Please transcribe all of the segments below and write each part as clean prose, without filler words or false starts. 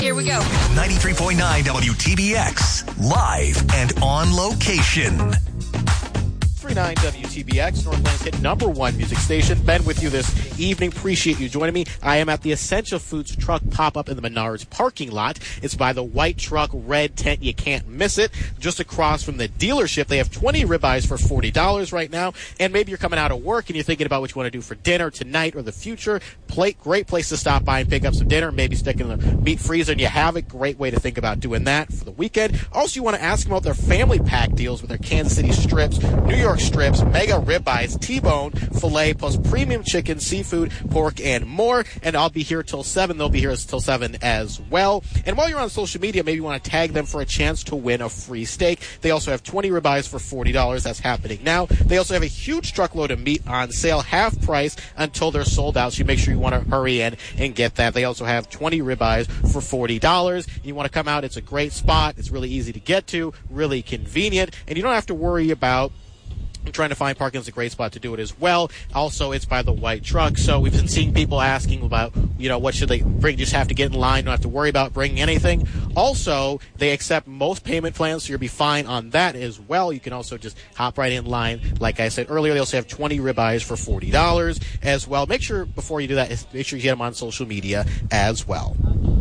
Here we go. 93.9 WTBX, live and on location. 39 WTBX, Northland's hit #1 music station. Ben with you this evening. Appreciate you joining me. I am at the Essential Foods truck pop-up in the Menards parking lot. It's by the white truck, red tent. You can't miss it. Just across from the dealership, they have 20 ribeyes for $40 right now. And maybe you're coming out of work and you're thinking about what you want to do for dinner tonight or the future. Great place to stop by and pick up some dinner. Maybe stick in the meat freezer and you have it. Great way to think about doing that for the weekend. Also, you want to ask them about their family pack deals with their Kansas City strips, New York strips, mega ribeyes, T-bone, filet, plus premium chicken, seafood, pork, and more. And I'll be here till 7. They'll be here till 7 as well. And while you're on social media, maybe you want to tag them for a chance to win a free steak. They also have 20 ribeyes for $40. That's happening now. They also have a huge truckload of meat on sale, half price until they're sold out. So you make sure you want to hurry in and get that. They also have 20 ribeyes for $40. You want to come out. It's a great spot. It's really easy to get to, really convenient, and you don't have to worry about trying to find parking. Is a great spot to do it as well. Also, it's by the white truck. So we've been seeing people asking about, what should they bring? Just have to get in line. Don't have to worry about bringing anything. Also, they accept most payment plans, so you'll be fine on that as well. You can also just hop right in line. Like I said earlier, they also have 20 ribeyes for $40 as well. Make sure before you do that, make sure you get them on social media as well.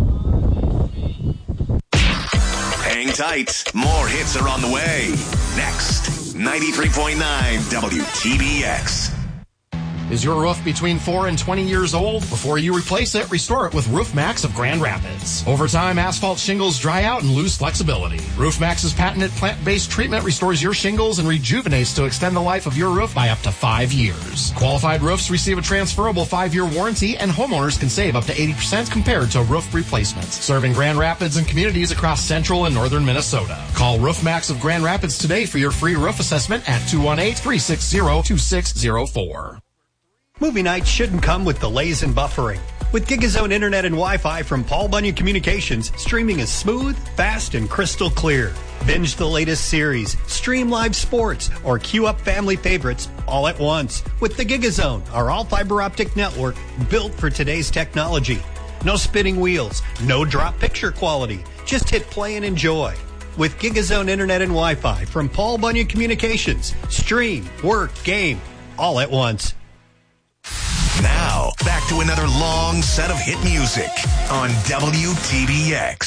Hang tight. More hits are on the way. Next, 93.9 WTBX. Is your roof between 4 and 20 years old? Before you replace it, restore it with Roof Max of Grand Rapids. Over time, asphalt shingles dry out and lose flexibility. Roof Max's patented plant-based treatment restores your shingles and rejuvenates to extend the life of your roof by up to 5 years. Qualified roofs receive a transferable 5-year warranty, and homeowners can save up to 80% compared to roof replacements. Serving Grand Rapids and communities across central and northern Minnesota. Call Roof Max of Grand Rapids today for your free roof assessment at 218-360-2604. Movie nights shouldn't come with delays and buffering. With GigaZone Internet and Wi-Fi from Paul Bunyan Communications, streaming is smooth, fast, and crystal clear. Binge the latest series, stream live sports, or queue up family favorites all at once with the GigaZone, our all-fiber optic network built for today's technology. No spinning wheels, no drop picture quality. Just hit play and enjoy. With GigaZone Internet and Wi-Fi from Paul Bunyan Communications, stream, work, game, all at once. Now, back to another long set of hit music on WTBX.